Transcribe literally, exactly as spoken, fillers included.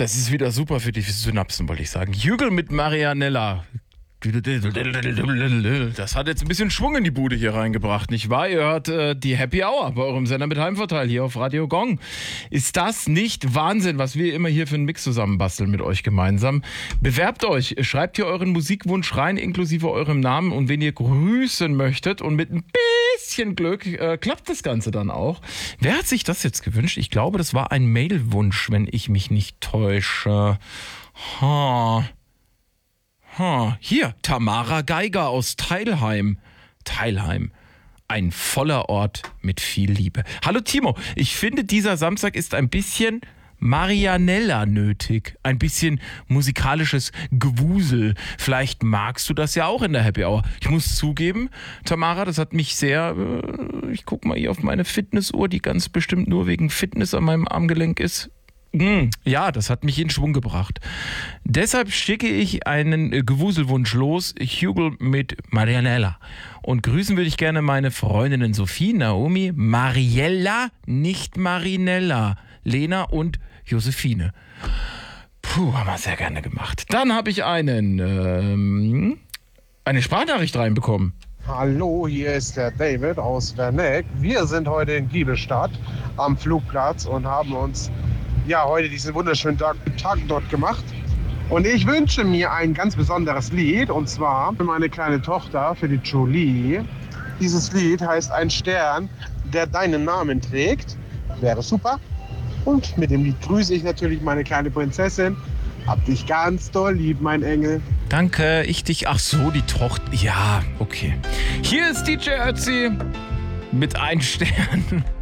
Das ist wieder super für die Synapsen, wollte ich sagen. Jügel mit Marianella. Das hat jetzt ein bisschen Schwung in die Bude hier reingebracht, nicht wahr? Ihr hört äh, die Happy Hour bei eurem Sender mit Heimvorteil hier auf Radio Gong. Ist das nicht Wahnsinn, was wir immer hier für einen Mix zusammenbasteln mit euch gemeinsam? Bewerbt euch, schreibt hier euren Musikwunsch rein, inklusive eurem Namen. Und wenn ihr grüßen möchtet und mit ein bisschen Glück äh, klappt das Ganze dann auch. Wer hat sich das jetzt gewünscht? Ich glaube, das war ein Mailwunsch, wenn ich mich nicht täusche. Ha... Huh, hier, Tamara Geiger aus Teilheim. Teilheim. Ein voller Ort mit viel Liebe. Hallo Timo, ich finde, dieser Samstag ist ein bisschen Marianella nötig. Ein bisschen musikalisches Gewusel. Vielleicht magst du das ja auch in der Happy Hour. Ich muss zugeben, Tamara, das hat mich sehr... Äh, ich gucke mal hier auf meine Fitnessuhr, die ganz bestimmt nur wegen Fitness an meinem Armgelenk ist. Ja, das hat mich in Schwung gebracht. Deshalb schicke ich einen Gewuselwunsch los, Hugel mit Marianella. Und grüßen würde ich gerne meine Freundinnen Sophie, Naomi, Mariella, nicht Marinella, Lena und Josephine. Puh, haben wir sehr gerne gemacht. Dann habe ich einen, ähm, eine Sprachnachricht reinbekommen. Hallo, hier ist der David aus Werneck. Wir sind heute in Giebelstadt am Flugplatz und haben uns ja heute diesen wunderschönen Tag, Tag dort gemacht. Und ich wünsche mir ein ganz besonderes Lied, und zwar für meine kleine Tochter, für die Jolie. Dieses Lied heißt Ein Stern, der deinen Namen trägt. Wäre super. Und mit dem Lied grüße ich natürlich meine kleine Prinzessin. Hab dich ganz doll lieb, mein Engel. Danke, ich dich. Ach so, die Tochter. Ja, okay. Hier ist D J Ötzi mit Ein Stern.